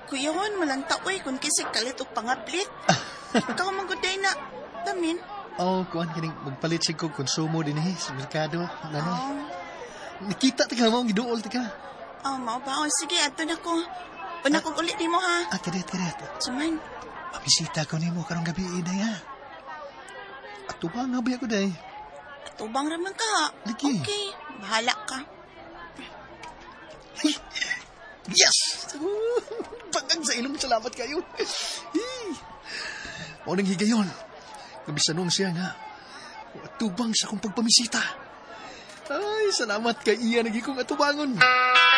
Kuyawan, malanta oy kung kisig kalit o pangaplit. Ikaw maguday na. Damin. Kuan kining magpalit sig kog konsumo din sa merkado, nanay. Oh, Nakita ta ka mo giduol ta ka. mao ba? Sige, ato na ko. Una kong ulit mo ha. Kadet. Suman. Pabisita ko nimo karong gabi day ha. Ato ba nga ba ako day? Tubang raman ka ha. Lagi. Okay, bahala ka. Yes! Bagang sa ilong salamat kayo. O nang higayon. Kabisanong siya nga. Atubang sa kong pagpamisita. Ay, salamat kay iya naging kong atubangon.